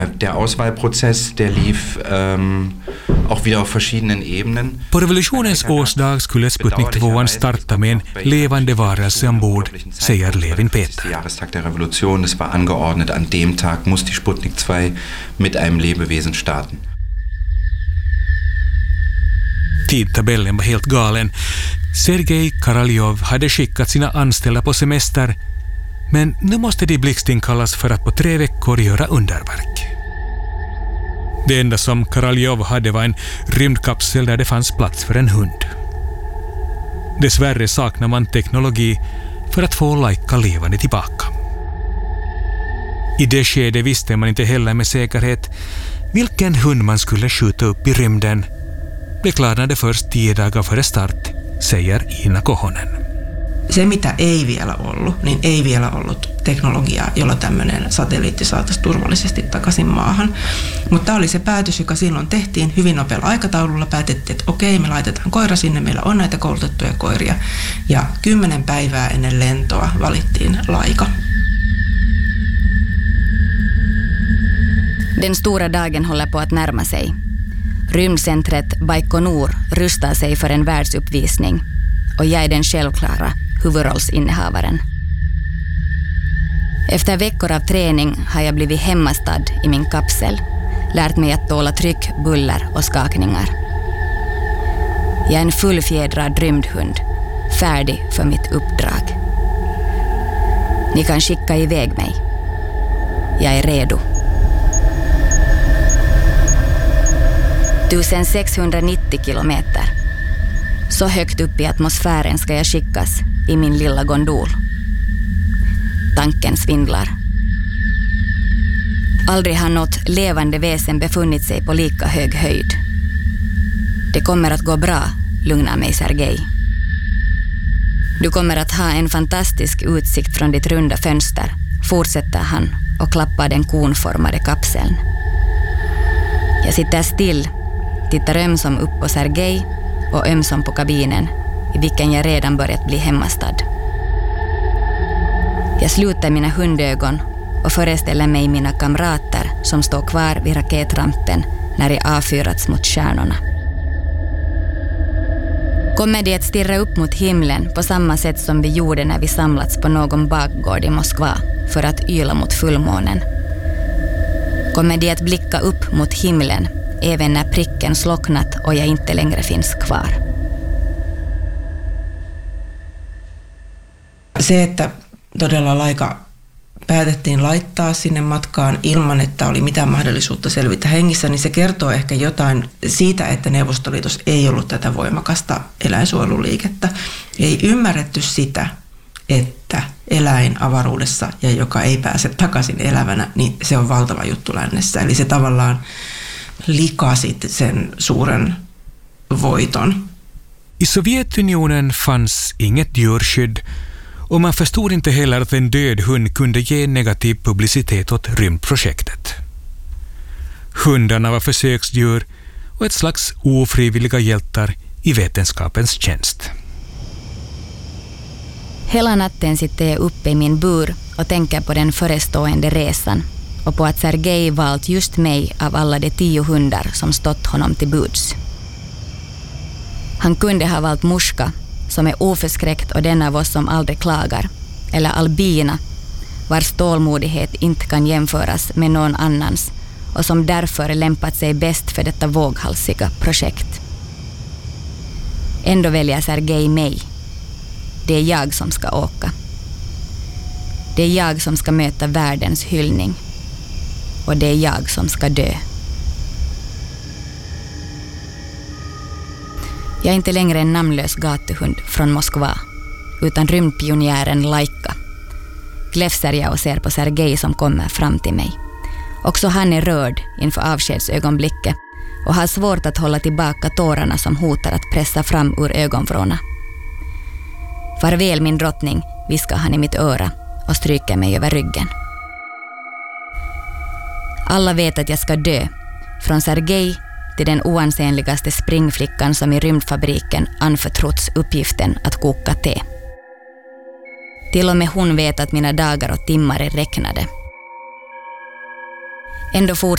Der Auswahlprozess, der lief auch wieder auf verschiedenen Ebenen. På revolutionens årsdag skulle Sputnik 2 starta med en levande varelse ombord, säger Levin Peter. Der Jahrestag der Revolution, es war angeordnet, an dem Tag muss die Sputnik 2 mit einem Lebewesen starten. Tidtabellen var helt galen. Sergej Karaljov hade skickat sina anställda på semester, men nu måste de blixtinkallas för att på 3 veckor göra underverk. Det enda som Karaljov hade var en rymdkapsel där det fanns plats för en hund. Dessvärre saknar man teknologi för att få Laika levande tillbaka. I det skedet visste man inte heller med säkerhet vilken hund man skulle skjuta upp i rymden. Det klarnade först 10 dagar före start, säger Ina Kohonen. Se, mitä ei vielä ollut, niin ei vielä ollut teknologiaa, jolla tämmöinen satelliitti saataisiin turvallisesti takaisin maahan. Mutta tämä oli se päätös, joka silloin tehtiin hyvin nopealla aikataululla. Päätettiin, että okei, me laitetaan koira sinne, meillä on näitä koulutettuja koiria. Ja 10 päivää ennen lentoa valittiin Laika. Den stora dagen håller på att närma sig. Rymdcentret Baikonur rustar sig för en världsuppvisning och jag är den självklara huvudrollsinnehavaren. Efter veckor av träning har jag blivit hemmastad i min kapsel, lärt mig att tåla tryck, buller och skakningar. Jag är en fullfjädrad rymdhund, färdig för mitt uppdrag. Ni kan skicka iväg mig. Jag är redo. 1690 kilometer. Så högt upp i atmosfären ska jag skickas i min lilla gondol. Tanken svindlar. Aldrig har något levande väsen befunnit sig på lika hög höjd. Det kommer att gå bra, lugnar mig Sergej. Du kommer att ha en fantastisk utsikt från ditt runda fönster, fortsätter han och klappar den konformade kapseln. Jag sitter still, tittar ömsom upp på Sergej och ömsom på kabinen i vilken jag redan börjat bli hemmastad. Jag sluter mina hundögon och föreställer mig mina kamrater som står kvar vid raketrampen när det avfyrats mot stjärnorna. Kommer de att stirra upp mot himlen på samma sätt som vi gjorde när vi samlats på någon bakgård i Moskva för att yla mot fullmånen? Kommer de att blicka upp mot himlen även när pricken slocknat och jag inte längre finns kvar? Se, että todella Laika päätettiin laittaa sinne matkaan ilman, että oli mitään mahdollisuutta selvitä hengissä, niin se kertoo ehkä jotain siitä, että Neuvostoliitossa ei ollut tätä voimakasta eläinsuojeluliikettä. Ei ymmärretty sitä, että eläin avaruudessa ja joka ei pääse takaisin elävänä, niin se on valtava juttu lännessä. Eli se tavallaan likasi sen suuren voiton. I Sovjetunionen fanns inget djurskydd och man förstod inte heller att en död hund kunde ge negativ publicitet åt rymdprojektet. Hundarna var försöksdjur och ett slags ofrivilliga hjältar i vetenskapens tjänst. Hela natten sitter jag uppe i min bur och tänker på den förestående resan och på att Sergej valt just mig av alla de 10 hundar som stått honom till buds. Han kunde ha valt Muska, som är oförskräckt och den av oss som aldrig klagar, eller Albina, vars tålmodighet inte kan jämföras med någon annans och som därför lämpat sig bäst för detta våghalsiga projekt. Ändå väljer Sergej mig. Det är jag som ska åka. Det är jag som ska möta världens hyllning. Och det är jag som ska dö. Jag är inte längre en namnlös gatuhund från Moskva, utan rymdpionjären Laika. Gläfser jag och ser på Sergej som kommer fram till mig. Också han är rörd inför avskedsögonblicket och har svårt att hålla tillbaka tårarna som hotar att pressa fram ur ögonvråna. Farväl min drottning, viskar han i mitt öra och stryker mig över ryggen. Alla vet att jag ska dö, från Sergej till den oansenligaste springflickan som i rymdfabriken anförtrotts uppgiften att koka te. Till och med hon vet att mina dagar och timmar är räknade. Ändå fortsätter